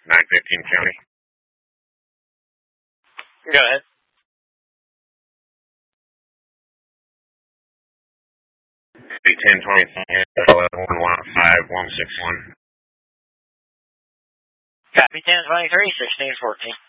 915 County. Go ahead. Copy 1023, 115, 161. Copy 1023, 1614.